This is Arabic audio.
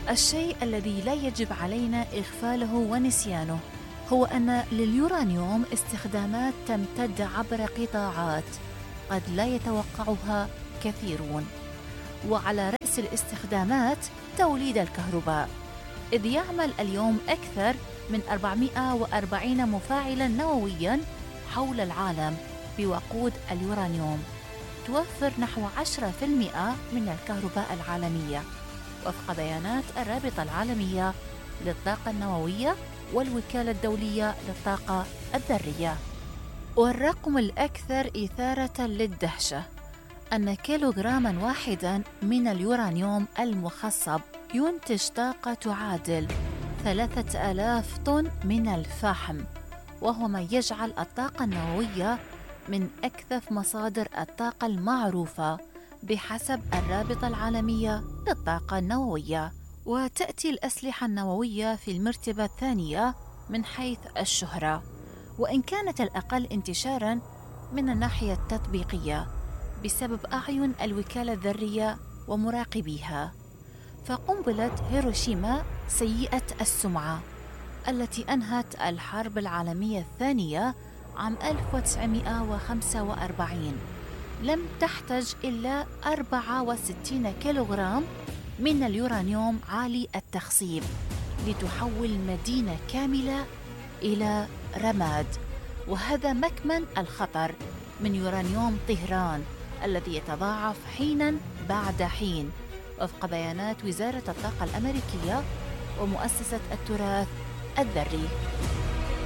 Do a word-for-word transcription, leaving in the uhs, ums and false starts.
الشيء الذي لا يجب علينا إغفاله ونسيانه هو أن لليورانيوم استخدامات تمتد عبر قطاعات قد لا يتوقعها كثيرون، وعلى رأس الاستخدامات توليد الكهرباء، إذ يعمل اليوم أكثر من أربعمائة وأربعين مفاعلاً نووياً حول العالم بوقود اليورانيوم، توفر نحو عشرة بالمئة من الكهرباء العالمية وفق بيانات الرابطة العالمية للطاقة النووية والوكالة الدولية للطاقة الذرية. والرقم الأكثر إثارة للدهشة أن كيلوغراما واحداً من اليورانيوم المخصب ينتج طاقة تعادل ثلاثة آلاف طن من الفحم، وهو ما يجعل الطاقة النووية من أكثف مصادر الطاقة المعروفة بحسب الرابطة العالمية للطاقة النووية. وتأتي الأسلحة النووية في المرتبة الثانية من حيث الشهرة، وإن كانت الأقل انتشاراً من الناحية التطبيقية بسبب أعين الوكالة الذرية ومراقبيها. فقنبلة هيروشيما سيئة السمعة التي أنهت الحرب العالمية الثانية عام ألف وتسعمائة وخمسة وأربعين لم تحتج إلا أربعة وستين كيلوغرام من اليورانيوم عالي التخصيب لتحول مدينة كاملة إلى رماد، وهذا مكمن الخطر من يورانيوم طهران الذي يتضاعف حيناً بعد حين وفق بيانات وزارة الطاقة الأمريكية ومؤسسة التراث الذري.